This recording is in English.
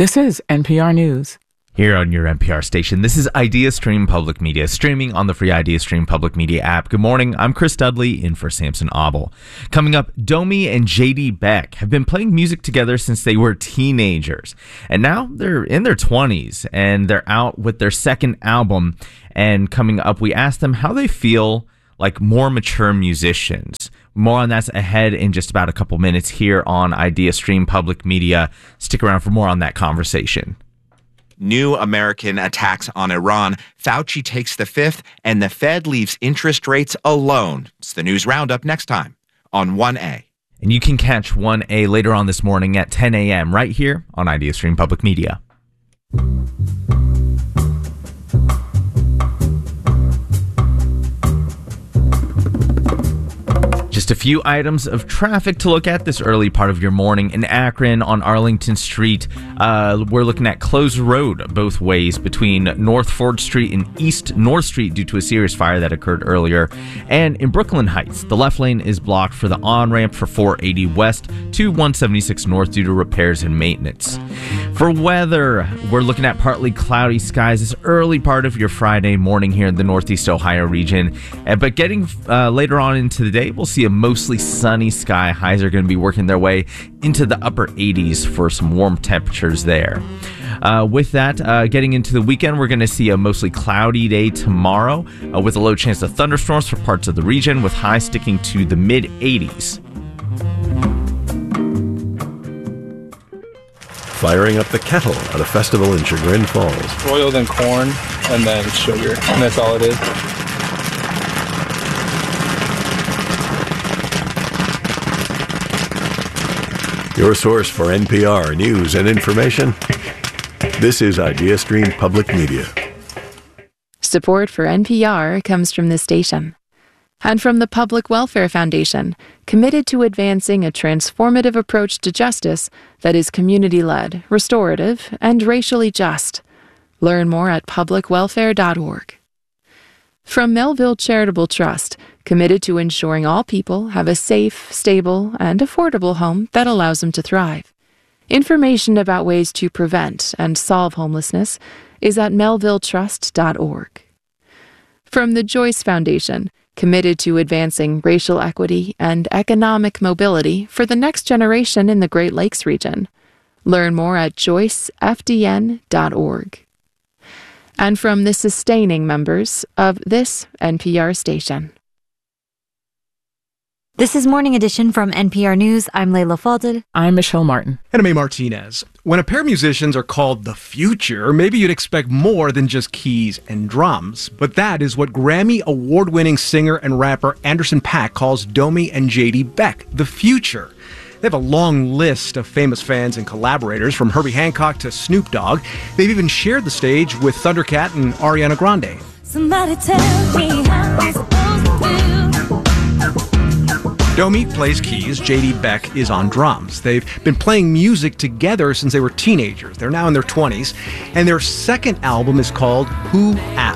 This is NPR News. Here on your NPR station, this is IdeaStream Public Media, streaming on the free IdeaStream Public Media app. Good morning, I'm Chris Dudley, in for Samson Abel. Coming up, Domi and JD Beck have been playing music together since they were teenagers. And now they're in their 20s, and they're out with their second album. And coming up, we asked them how they feel like more mature musicians. More on that's ahead in just about a couple minutes here on IdeaStream Public Media. Stick around for more on that conversation. New American attacks on Iran. Fauci takes the fifth, and the Fed leaves interest rates alone. It's the news roundup next time on 1A. And you can catch 1A later on this morning at 10 a.m. right here on IdeaStream Public Media. Just a few items of traffic to look at this early part of your morning. In Akron on Arlington Street, we're looking at closed road both ways between North 4th Street and East North Street due to a serious fire that occurred earlier. And in Brooklyn Heights, the left lane is blocked for the on-ramp for 480 West to 176 North due to repairs and maintenance. For weather, we're looking at partly cloudy skies this early part of your Friday morning here in the Northeast Ohio region. But getting later on into the day, we'll see a mostly sunny sky. Highs are going to be working their way into the upper 80s for some warm temperatures there. With that, getting into the weekend, we're going to see a mostly cloudy day tomorrow with a low chance of thunderstorms for parts of the region, with highs sticking to the mid-80s. Firing up the kettle at a festival in Chagrin Falls. Oil, then corn, and then sugar, and that's all it is. Your source for NPR news and information. This is IdeaStream Public Media. Support for NPR comes from this station and from the Public Welfare Foundation, committed to advancing a transformative approach to justice that is community-led, restorative, and racially just. Learn more at publicwelfare.org. From Melville Charitable Trust, committed to ensuring all people have a safe, stable, and affordable home that allows them to thrive. Information about ways to prevent and solve homelessness is at melvilletrust.org. From the Joyce Foundation, committed to advancing racial equity and economic mobility for the next generation in the Great Lakes region. Learn more at joycefdn.org. And from the sustaining members of this NPR station. This is Morning Edition from NPR News. I'm Layla Falded. I'm Michelle Martin. And I'm A. Martinez. When a pair of musicians are called the future, maybe you'd expect more than just keys and drums. But that is what Grammy award-winning singer and rapper Anderson .Paak calls Domi and JD Beck, the future. They have a long list of famous fans and collaborators, from Herbie Hancock to Snoop Dogg. They've even shared the stage with Thundercat and Ariana Grande. Somebody tell me how I'm supposed to do. Domi plays keys, JD Beck is on drums. They've been playing music together since they were teenagers. They're now in their 20s, and their second album is called Who Am.